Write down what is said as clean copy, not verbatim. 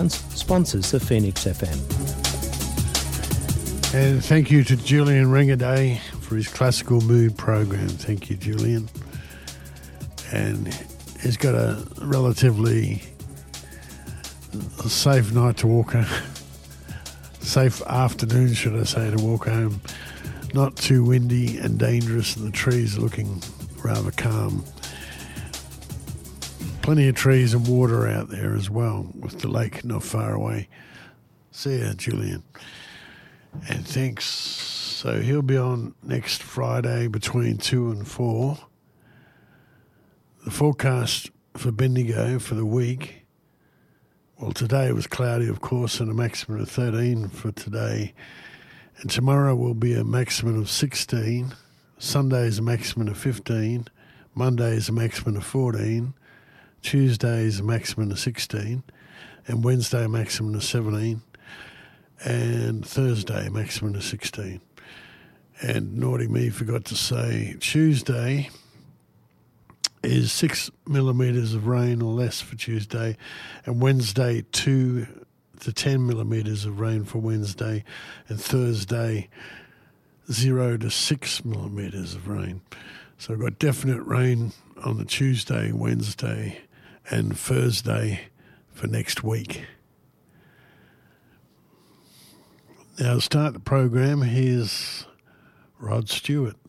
sponsors of Phoenix FM. And thank you to Julian Rengaday for his Classical Mood program. Thank you, Julian. And he's got a relatively safe night to walk home. Safe afternoon, should I say, to walk home. Not too windy and dangerous, and the trees are looking rather calm. Plenty of trees and water out there as well, with the lake not far away. See ya, Julian. And thanks. So he'll be on next Friday between 2 and 4. The forecast for Bendigo for the week, well, today was cloudy, of course, and a maximum of 13 for today. And tomorrow will be a maximum of 16. Sunday is a maximum of 15. Monday is a maximum of 14. Tuesday is a maximum of 16. And Wednesday a maximum of 17. And Thursday a maximum of 16. And naughty me forgot to say Tuesday is 6 millimetres of rain or less for Tuesday, and Wednesday 2 to 10 millimetres of rain for Wednesday, and Thursday 0 to 6 millimetres of rain. So I've got definite rain on the Tuesday, Wednesday and Thursday for next week. Now to start the program, here's Rod Stewart.